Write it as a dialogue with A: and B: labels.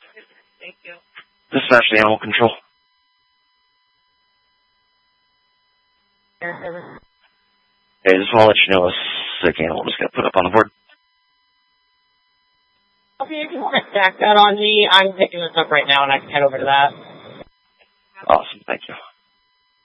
A: Thank you.
B: This is Ashley Animal Control. Hey, just want to let you know a sick animal just got put up on the board.
A: Okay, you can stack that on me. I'm picking this up right now, and I can head over to that.
B: Awesome, thank you.